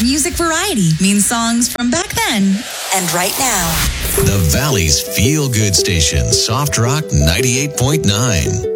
Music variety means songs from back then and right now. The Valley's feel-good station, Soft Rock 98.9.